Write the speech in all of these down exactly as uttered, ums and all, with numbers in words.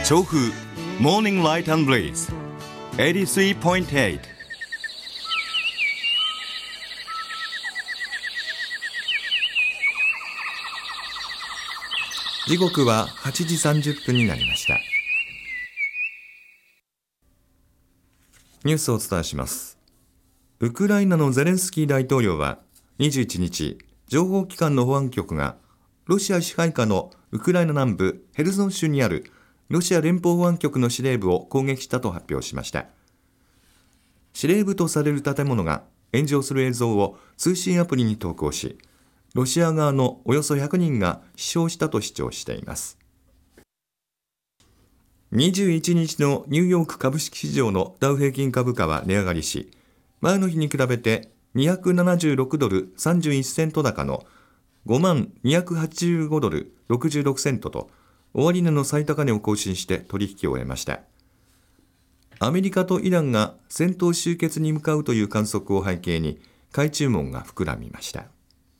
調布 Morning Light and Breeze エイティスリーポイントエイト。 時刻ははちじさんじゅっぷんになりました。ニュースをお伝えします。ウクライナのゼレンスキー大統領はにじゅういちにち、情報機関の保安局がロシア支配下のウクライナ南部ヘルソン州にあるロシア連邦保安局の司令部を攻撃したと発表しました。司令部とされる建物が炎上する映像を通信アプリに投稿し、ロシア側のおよそひゃくにんが死傷したと主張しています。にじゅういちにちのニューヨーク株式市場のダウ平均株価は値上がりし、前の日に比べてにひゃくななじゅうろくドルさんじゅういっセント高のごまんにひゃくはちじゅうごドルろくじゅうろくセントと終値の最高値を更新して取引を終えました。アメリカとイランが戦闘終結に向かうという観測を背景に買い注文が膨らみました。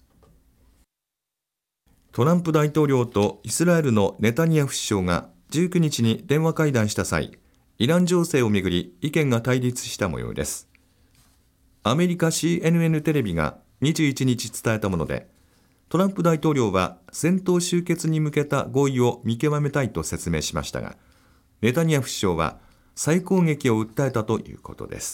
トランプ大統領とイスラエルのネタニヤフ首相がじゅうくにちに電話会談した際、イラン情勢をめぐり意見が対立した模様です。アメリカ シーエヌエヌ テレビがにじゅういちにち伝えたもので、トランプ大統領は戦闘終結に向けた合意を見極めたいと説明しましたが、ネタニヤフ首相は再攻撃を訴えたということです。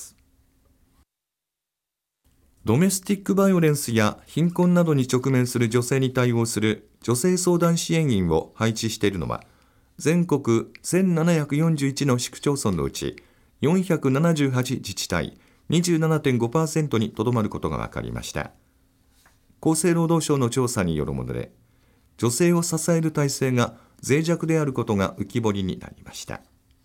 ドメスティックバイオレンスや貧困などに直面する女性に対応する女性相談支援員を配置しているのは、全国せんななひゃくよんじゅういちの市区町村のうちよんひゃくななじゅうはち自治体 にじゅうななてんごパーセント にとどまることが分かりました。厚生労働省の調査によるもので、女性を支える体制が脆弱であることが浮き彫りになりました。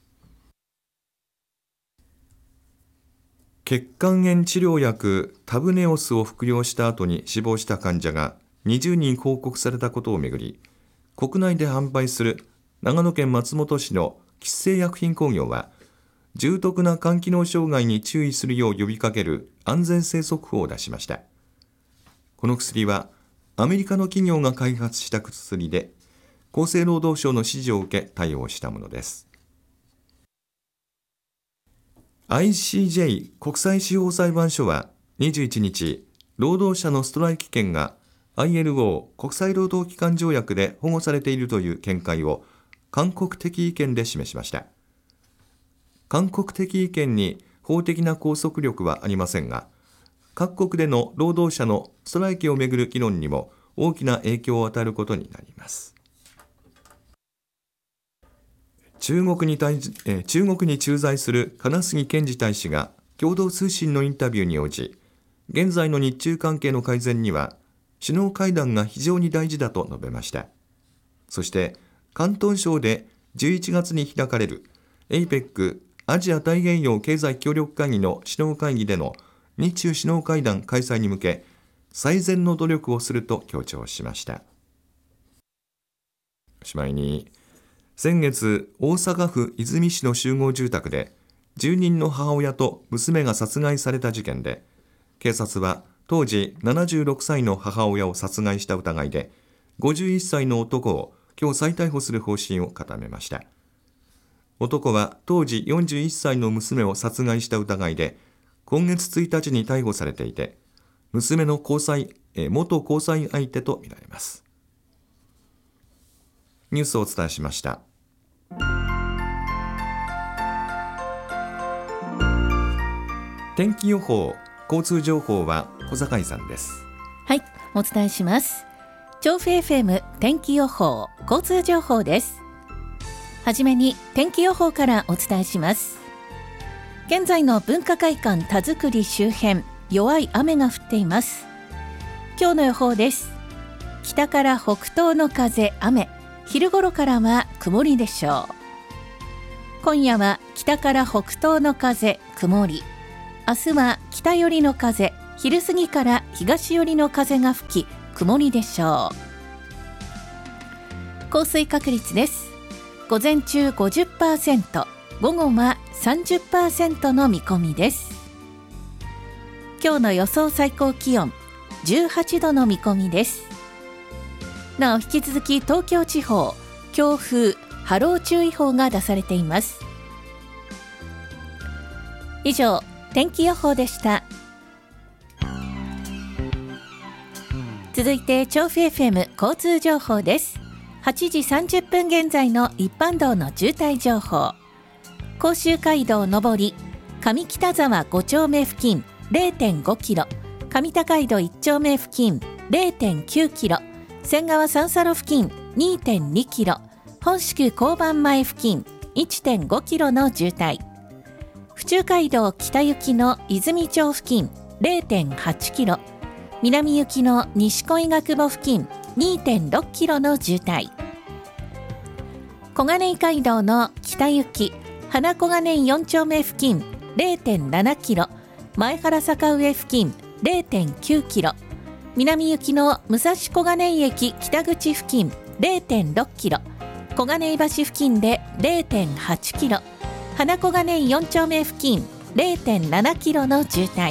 血管炎治療薬タブネオスを服用した後に死亡した患者がにじゅうにん報告されたことをめぐり、国内で販売する長野県松本市の吉生薬品工業は、重篤な肝機能障害に注意するよう呼びかける安全性速報を出しました。この薬はアメリカの企業が開発した薬で、厚生労働省の指示を受け対応したものです。アイシージェイ 国際司法裁判所はにじゅういちにち、労働者のストライキ権が アイエルオー 国際労働機関条約で保護されているという見解を勧告的意見で示しました。勧告的意見に法的な拘束力はありませんが、各国での労働者のストライキをめぐる議論にも大きな影響を与えることになります。中国に対、え中国に駐在する金杉健二大使が共同通信のインタビューに応じ、現在の日中関係の改善には首脳会談が非常に大事だと述べました。そして広東省でじゅういちがつに開かれる エイペック アジア太平洋経済協力会議の首脳会議での日中首脳会談開催に向け最善の努力をすると強調しました。おしまいに、先月大阪府和泉市の集合住宅で住人の母親と娘が殺害された事件で、警察は当時ななじゅうろくさいの母親を殺害した疑いでごじゅういっさいの男を今日再逮捕する方針を固めました。男は当時よんじゅういっさいの娘を殺害した疑いで今月ついたちに逮捕されていて、娘の交際、え元交際相手とみられます。ニュースをお伝えしました。天気予報、交通情報は小坂井さんです。 はい、お伝えします。調布 エフエム 天気予報、交通情報です。はじめに天気予報からお伝えします。現在の文化会館田作周辺、弱い雨が降っています。今日の予報です。北から北東の風、雨、昼頃からは曇りでしょう。今夜は北から北東の風、曇り。明日は北寄りの風、昼過ぎから東寄りの風が吹き、曇りでしょう。降水確率です。午前中 ごじゅっパーセント、午後は さんじゅっパーセント の見込みです。今日の予想最高気温じゅうはちどの見込みです。なお引き続き東京地方、強風、 波浪注意報が出されています。以上、天気予報でした。続いて調布 エフエム 交通情報です。はちじさんじゅっぷん現在の一般道の渋滞情報。甲州街道上り上北沢ご丁目付近 れいてんごキロ、上高井戸いち丁目付近 れいてんきゅうキロ、仙川三叉路付近 にてんにキロ、本宿交番前付近 いってんごキロの渋滞。府中街道北行きの泉町付近 れいてんはちキロ、南行きの西小医学部付近 にてんろくキロの渋滞。小金井街道の北行き花小金井よん丁目付近 れいてんななキロ、前原坂上付近 れいてんきゅうキロ、南行きの武蔵小金井駅北口付近 れいてんろくキロ、小金井橋付近で れいてんはちキロ、花小金井よん丁目付近 れいてんななキロの渋滞。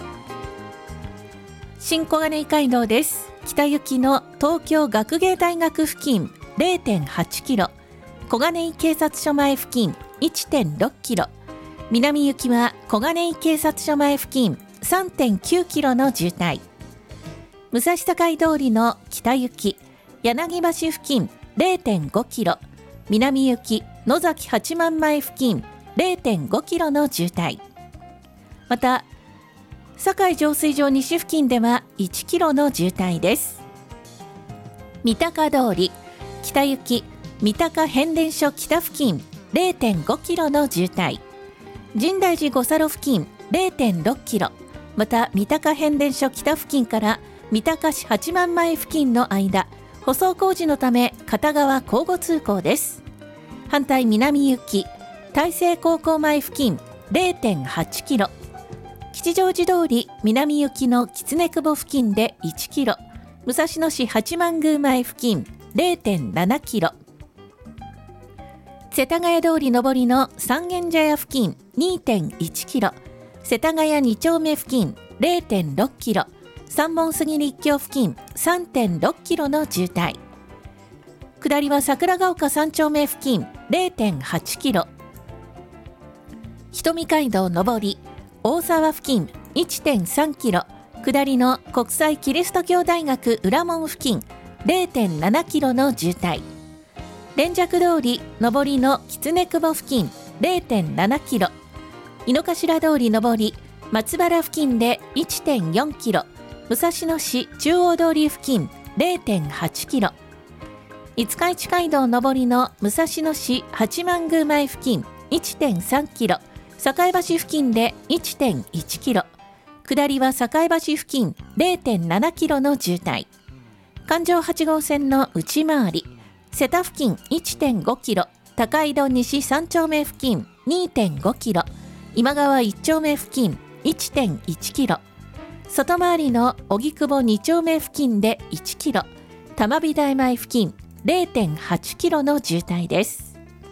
新小金井街道です。北行きの東京学芸大学付近 れいてんはちキロ、小金井警察署前付近 いってんろくキロ、南行きは小金井警察署前付近 さんてんきゅうキロの渋滞。武蔵境通りの北行き柳橋付近 れいてんごキロ、南行き野崎八幡前付近 れいてんごキロの渋滞。また堺浄水場西付近ではいちキロの渋滞です。三鷹通り北行き三鷹変電所北付近 れいてんごキロの渋滞。深大寺五差路付近 れいてんろくキロ、また三鷹変電所北付近から三鷹市八幡前付近の間、舗装工事のため片側交互通行です。反対南行き大成高校前付近 れいてんはちキロ、吉祥寺通り南行きの狐久保付近でいちキロ、武蔵野市八幡宮前付近 れいてんななキロ、世田谷通り上りの三軒茶屋付近 にてんいちキロ、世田谷に丁目付近 れいてんろくキロ、三本杉立教付近 さんてんろくキロの渋滞。下りは桜ヶ丘さん丁目付近 れいてんはちキロ、瞳街道上り大沢付近 いってんさんキロ、下りの国際キリスト教大学裏門付近 れいてんななキロの渋滞。連雀通り上りの狐久保付近 れいてんななキロ、井の頭通り上り松原付近で いってんよんキロ、武蔵野市中央通り付近 れいてんはちキロ、五日市街道上りの武蔵野市八幡宮前付近 いってんさんキロ、栄橋付近で いってんいちキロ、下りは栄橋付近 れいてんななキロの渋滞。環状はち号線の内回り瀬田付近 いってんごキロ、高井戸西さん丁目付近 にてんごキロ、今川いち丁目付近 いってんいちキロ、外回りの荻窪に丁目付近でいちキロ、玉美大前付近 れいてんはちキロの渋滞です。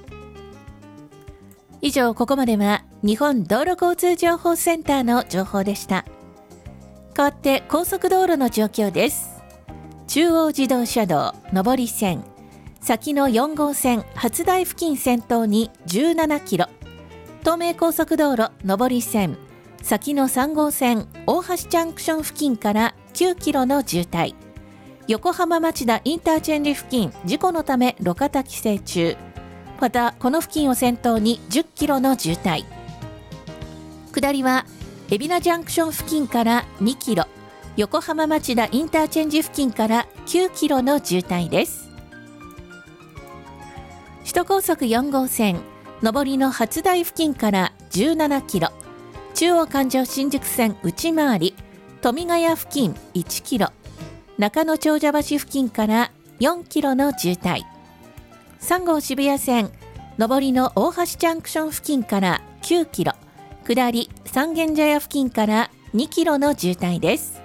以上、ここまでは日本道路交通情報センターの情報でした。代わって高速道路の状況です。中央自動車道上り線、先のよん号線初台付近先頭にじゅうななキロ、東名高速道路上り線、先のさん号線大橋ジャンクション付近からきゅうキロの渋滞。横浜町田インターチェンジ付近、事故のため路肩規制中。またこの付近を先頭にじゅっキロの渋滞。下りは海老名ジャンクション付近からにキロ、横浜町田インターチェンジ付近からきゅうキロの渋滞です。首都高速よん号線上りの初台付近からじゅうななキロ、中央環状新宿線内回り富ヶ谷付近いちキロ、中野長者橋付近からよんキロの渋滞。さん号渋谷線上りの大橋ジャンクション付近からきゅうキロ、下り三軒茶屋付近からにキロの渋滞です。